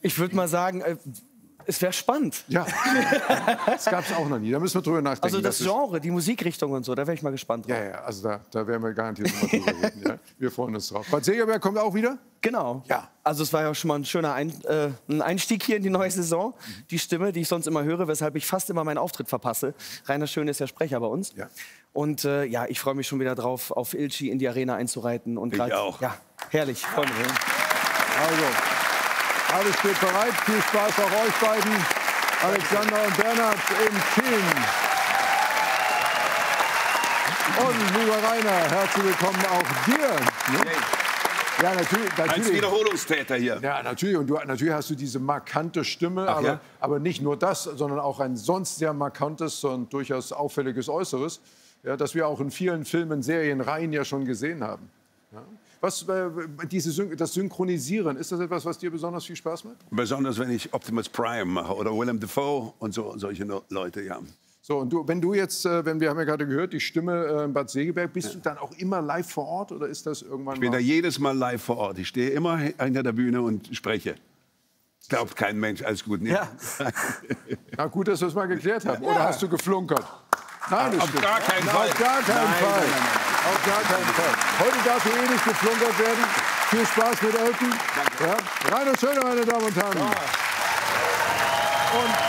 Ich würde mal sagen, es wäre spannend. Ja, das gab es auch noch nie. Da müssen wir drüber nachdenken. Also das Genre, die Musikrichtung und so, da wäre ich mal gespannt drauf. Ja, also da werden wir garantiert noch mal drüber reden. Ja? Wir freuen uns drauf. Bad Segeberg kommt auch wieder? Genau. Ja. Also es war ja schon mal ein schöner ein Einstieg hier in die neue Saison. Die Stimme, die ich sonst immer höre, weshalb ich fast immer meinen Auftritt verpasse. Rainer Schöne ist ja Sprecher bei uns. Ja. Und ja, ich freue mich schon wieder drauf, auf Ilci in die Arena einzureiten. Und ich auch. Ja, herrlich. Freue mich. Also, alles steht bereit. Viel Spaß auch euch beiden. Alexander und Bernhard im Team. Und lieber Rainer, herzlich willkommen auch dir. Ne? Ja, natürlich. Als Wiederholungstäter hier. Ja, natürlich. Und natürlich hast du diese markante Stimme, aber nicht nur das, sondern auch ein sonst sehr markantes und durchaus auffälliges Äußeres, ja, das wir auch in vielen Filmen, Serien, Reihen ja schon gesehen haben. Ja. Das Synchronisieren, ist das etwas, was dir besonders viel Spaß macht? Besonders wenn ich Optimus Prime mache oder Willem Dafoe und solche Leute, ja. So, und wenn du jetzt, wir haben ja gerade gehört, die Stimme in Bad Segeberg, bist du dann auch immer live vor Ort oder ist das irgendwann Ich bin da jedes Mal live vor Ort. Ich stehe immer hinter der Bühne und spreche. Glaubt kein Mensch, alles gut. Nee. Ja. Na gut, dass wir es mal geklärt haben. Oder hast du geflunkert? Nein, das Auf gar keinen Fall. Auf gar keinen Fall. Auf gar keinen Fall. Heute darf hier eh nicht geflunkert werden. Viel Spaß mit Elton. Ja. Rainer Schöne, meine Damen und Herren. Und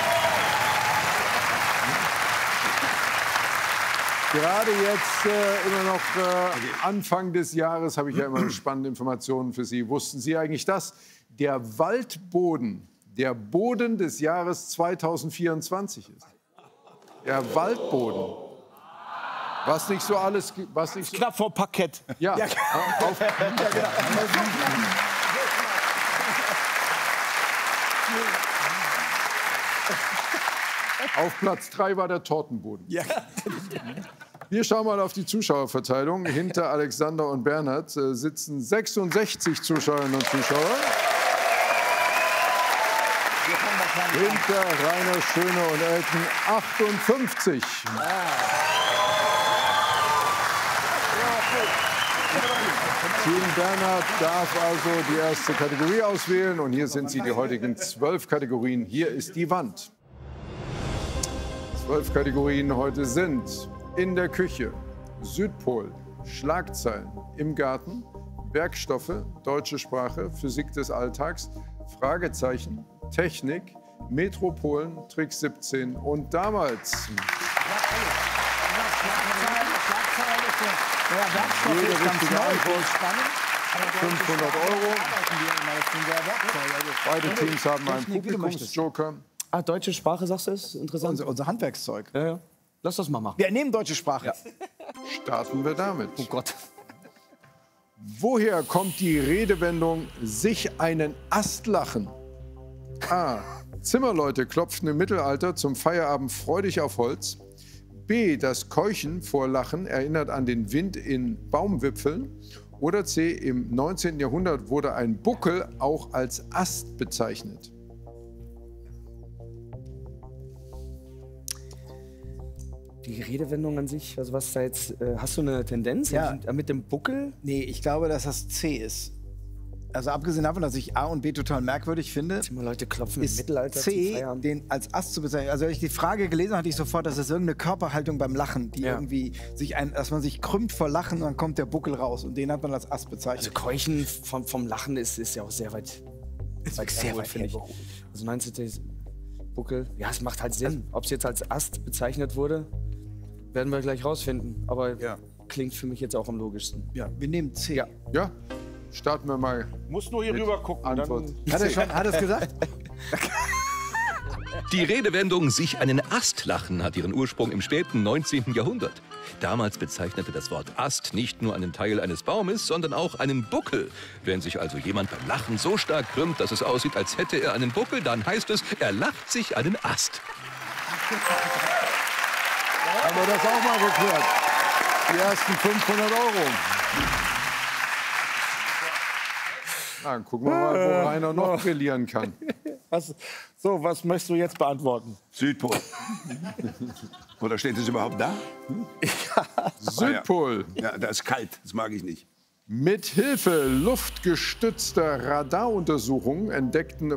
gerade jetzt, immer noch Anfang des Jahres, habe ich ja immer spannende Informationen für Sie. Wussten Sie eigentlich das? Der Waldboden, der Boden des Jahres 2024 ist. Der Waldboden. Was nicht so alles gibt. Was nicht so Knapp vor Parkett. ja, auf, auf Platz 3 war der Tortenboden. Ja. Wir schauen mal auf die Zuschauerverteilung. Hinter Alexander und Bernhard sitzen 66 Zuschauerinnen und Zuschauer. Hinter Rainer Schöne und Elton 58. Team Bernhard darf also die erste Kategorie auswählen. Und hier sind sie, die heutigen 12 Kategorien. Hier ist die Wand. 12 Kategorien heute sind: in der Küche, Südpol, Schlagzeilen, im Garten, Werkstoffe, deutsche Sprache, Physik des Alltags, Fragezeichen, Technik, Metropolen, Trick 17 und damals. Jede richtige Antwort 500 €. Beide Teams haben einen Publikumsjoker. Ah, deutsche Sprache, sagst du, ist interessant. Unser Handwerkszeug. Ja, ja. Lass das mal machen. Wir nehmen deutsche Sprache. Ja. Starten wir damit. Oh Gott. Woher kommt die Redewendung sich einen Ast lachen? A. Zimmerleute klopften im Mittelalter zum Feierabend freudig auf Holz. B. Das Keuchen vor Lachen erinnert an den Wind in Baumwipfeln. Oder C. Im 19. Jahrhundert wurde ein Buckel auch als Ast bezeichnet. Die Redewendung an sich, also was da jetzt, hast du eine Tendenz? Ja. Mit dem Buckel? Nee, ich glaube, dass das C ist. Also abgesehen davon, dass ich A und B total merkwürdig finde, Immer Leute klopfen im ist Mittelalter zum C, Feierabend. den als Ast zu bezeichnen. Also als ich die Frage gelesen habe, hatte ich sofort, das ist irgendeine Körperhaltung beim Lachen, die Ja. irgendwie dass man sich krümmt vor Lachen und dann kommt der Buckel raus und den hat man als Ast Also bezeichnet. Keuchen vom Lachen ist ja auch sehr weit hergeholt, finde ich. Also 19. Buckel, ja, es macht halt Sinn. Ob es jetzt als Ast bezeichnet wurde, werden wir gleich rausfinden. Aber Ja. klingt für mich jetzt auch am logischsten. Ja, wir nehmen C. Ja. Ja, starten wir mal. Muss nur hier rüber gucken. Antwort. Hat er es gesagt? Die Redewendung sich einen Ast lachen hat ihren Ursprung im späten 19. Jahrhundert. Damals bezeichnete das Wort Ast nicht nur einen Teil eines Baumes, sondern auch einen Buckel. Wenn sich also jemand beim Lachen so stark krümmt, dass es aussieht, als hätte er einen Buckel, dann heißt es, er lacht sich einen Ast. Haben wir das auch mal geklärt? Die ersten 500 €. Dann gucken wir mal, wo Rainer noch brillieren kann. Was möchtest du jetzt beantworten? Südpol. Oder steht es überhaupt da? Südpol. Ja, das ist kalt, das mag ich nicht. Mit Hilfe luftgestützter Radaruntersuchungen entdeckten